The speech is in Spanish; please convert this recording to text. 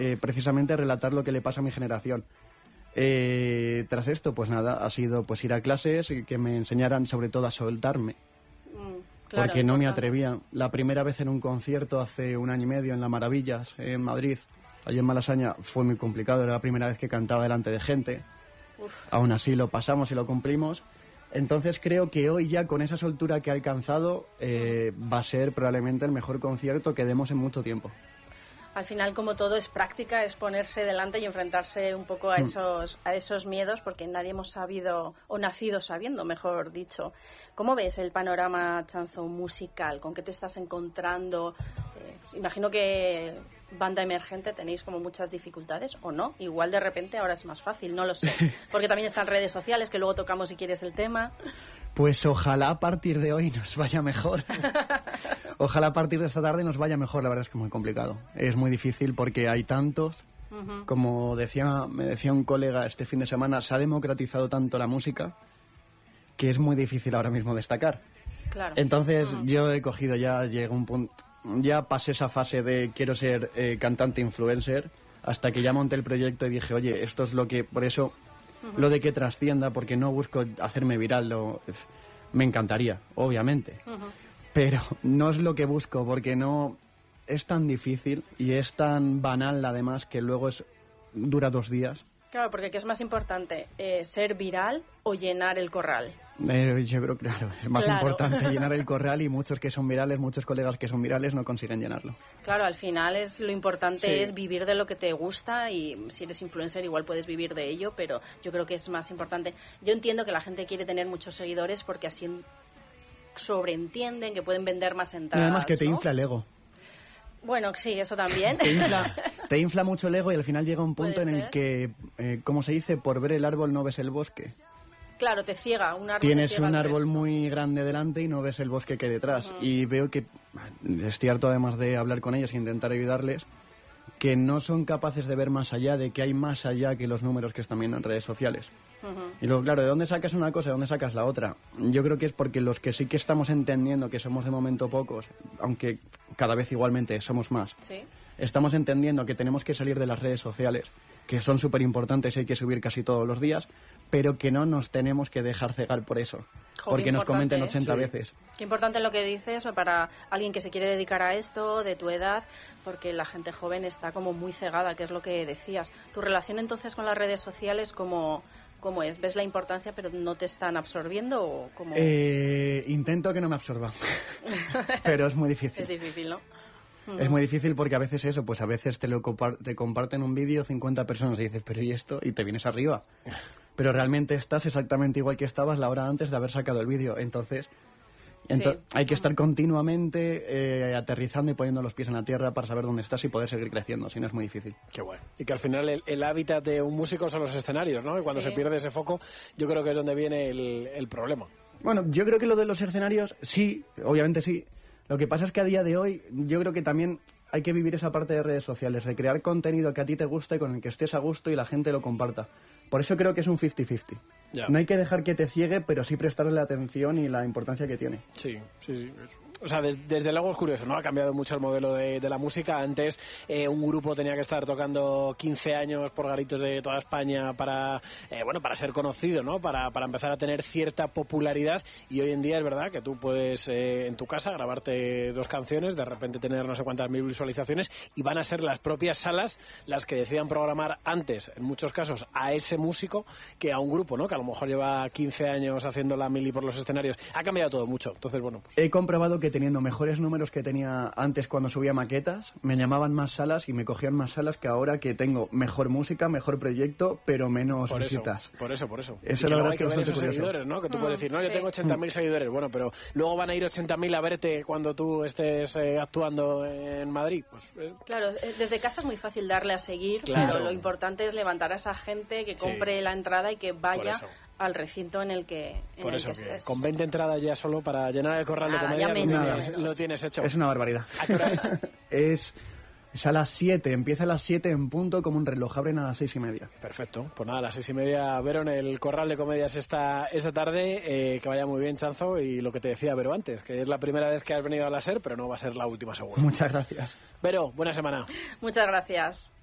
precisamente relatar lo que le pasa a mi generación. Tras esto, pues nada, ha sido pues ir a clases y que me enseñaran sobre todo a soltarme. Claro, porque no me atrevía. La primera vez en un concierto hace 1 año y medio en La Maravillas, en Madrid, allí en Malasaña, fue muy complicado. Era la primera vez que cantaba delante de gente. Aún así lo pasamos y lo cumplimos. Entonces creo que hoy ya con esa soltura que ha alcanzado va a ser probablemente el mejor concierto que demos en mucho tiempo. Al final, como todo, es práctica, es ponerse delante y enfrentarse un poco a esos miedos, porque nadie hemos sabido, o nacido sabiendo, mejor dicho. ¿Cómo ves el panorama, Chanzo, musical? ¿Con qué te estás encontrando? Imagino que banda emergente tenéis como muchas dificultades, ¿o no? Igual de repente ahora es más fácil, no lo sé. Porque también están redes sociales, que luego tocamos si quieres el tema. Pues ojalá a partir de hoy nos vaya mejor. Ojalá a partir de esta tarde nos vaya mejor. La verdad es que es muy complicado. Es muy difícil porque hay tantos. Como me decía un colega este fin de semana, se ha democratizado tanto la música que es muy difícil ahora mismo destacar. Claro. Entonces yo he cogido llega un punto, ya pasé esa fase de quiero ser cantante influencer, hasta que ya monté el proyecto y dije, oye, esto es lo que, por eso... Lo de que trascienda, porque no busco hacerme viral, me encantaría, obviamente. Pero no es lo que busco, porque no es tan difícil y es tan banal, además, que luego dura 2 días. Claro, porque ¿qué es más importante? ¿Ser viral o llenar el corral? Yo creo que claro, es más importante llenar el corral, y muchos que son virales, muchos colegas que son virales no consiguen llenarlo. Claro, al final lo importante es vivir de lo que te gusta, y si eres influencer igual puedes vivir de ello, pero yo creo que es más importante. Yo entiendo que la gente quiere tener muchos seguidores porque así sobreentienden que pueden vender más entradas. Y además que te infla el ego. Bueno, sí, eso también. Te infla mucho el ego y al final llega un punto en el que, como se dice, por ver el árbol no ves el bosque. Claro, te ciega. Tienes un árbol muy grande delante y no ves el bosque que hay detrás. Y veo que, estoy harto además de hablar con ellos e intentar ayudarles, que no son capaces de ver más allá, de que hay más allá que los números que están viendo en redes sociales. Y luego, claro, ¿de dónde sacas una cosa, de dónde sacas la otra? Yo creo que es porque los que sí que estamos entendiendo que somos de momento pocos, aunque cada vez igualmente somos más, estamos entendiendo que tenemos que salir de las redes sociales, que son súper importantes y hay que subir casi todos los días, pero que no nos tenemos que dejar cegar por eso, porque nos comenten 80 veces. Qué importante lo que dices para alguien que se quiere dedicar a esto, de tu edad, porque la gente joven está como muy cegada, que es lo que decías. ¿Tu relación entonces con las redes sociales cómo es? ¿Ves la importancia pero no te están absorbiendo o cómo? Intento que no me absorban, pero es muy difícil. Es difícil, ¿no? Es muy difícil porque a veces a veces te comparten un vídeo 50 personas y dices, pero ¿y esto? Y te vienes arriba. Pero realmente estás exactamente igual que estabas la hora antes de haber sacado el vídeo. Entonces hay que estar continuamente aterrizando y poniendo los pies en la tierra para saber dónde estás y poder seguir creciendo, si no es muy difícil. Qué bueno. Y que al final el hábitat de un músico son los escenarios, ¿no? Y cuando se pierde ese foco, yo creo que es donde viene el problema. Bueno, yo creo que lo de los escenarios, sí, obviamente sí. Lo que pasa es que a día de hoy yo creo que también hay que vivir esa parte de redes sociales, de crear contenido que a ti te guste, con el que estés a gusto y la gente lo comparta. Por eso creo que es un 50-50. Ya. No hay que dejar que te ciegue, pero sí prestarle la atención y la importancia que tiene. Sí. O sea, desde luego es curioso, ¿no? Ha cambiado mucho el modelo de la música. Antes un grupo tenía que estar tocando 15 años por garitos de toda España para ser conocido, ¿no? Para empezar a tener cierta popularidad. Y hoy en día es verdad que tú puedes en tu casa grabarte 2 canciones, de repente tener no sé cuántas mil visualizaciones, y van a ser las propias salas las que decidan programar antes, en muchos casos, a ese músico que a un grupo, ¿no? Que a lo mejor lleva 15 años haciendo la mili por los escenarios. Ha cambiado todo mucho. Entonces, bueno, pues... He comprobado que teniendo mejores números que tenía antes cuando subía maquetas, me llamaban más salas y me cogían más salas que ahora, que tengo mejor música, mejor proyecto, pero menos visitas. Por eso. Eso la verdad es que ver esos seguidores, ¿no? Que tú puedes decir, no, yo tengo 80.000 seguidores. Bueno, pero luego van a ir 80.000 a verte cuando tú estés actuando en Madrid. Pues, Claro, desde casa es muy fácil darle a seguir, pero lo importante es levantar a esa gente que compre la entrada y que vaya al recinto en el que estés. Con 20 entradas ya solo para llenar el corral de comedia lo tienes hecho. Es una barbaridad. ¿A qué hora es? Es a las 7, empieza a las 7 en punto, como un reloj, abren a las 6:30. Perfecto, pues nada, a las 6:30 Vero en el corral de comedias esta tarde, que vaya muy bien, Chanzo, y lo que te decía Vero antes, que es la primera vez que has venido a la SER, pero no va a ser la última seguro. Muchas gracias. Vero, buena semana. Muchas gracias.